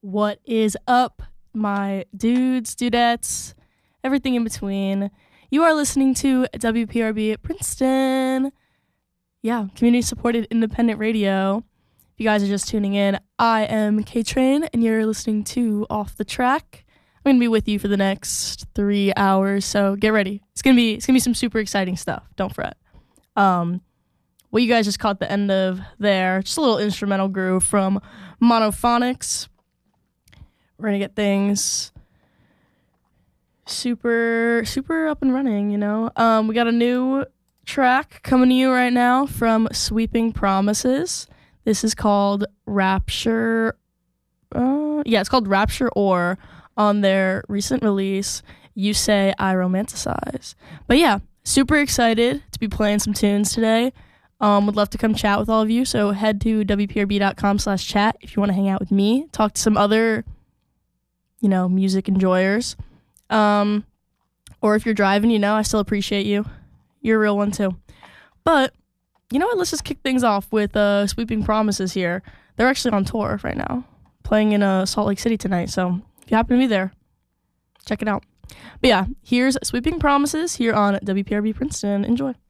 What is up, my dudes, dudettes, everything in between? You are listening to WPRB at Princeton. Yeah, community-supported independent radio. If you guys are just tuning in, I am K-Train, and you're listening to Off the Track. I'm going to be with you for the next 3 hours, so get ready. It's gonna be some super exciting stuff. Don't fret. What you guys just caught the end of there, just a little instrumental groove from Monophonics. We're going to get things super up and running, you know. We got a new track coming to you right now from Sweeping Promises. This is called Rapture. It's called Rapture Or on their recent release, You Say I Romanticize. But yeah, super excited to be playing some tunes today. Would love to come chat with all of you, so head to wprb.com/chat if you want to hang out with me, talk to some other music enjoyers. Or if you're driving, I still appreciate you. You're a real one too. But, you know what, let's just kick things off with Sweeping Promises here. They're actually on tour right now, playing in Salt Lake City tonight, so if you happen to be there, check it out. But yeah, here's Sweeping Promises here on WPRB Princeton. Enjoy.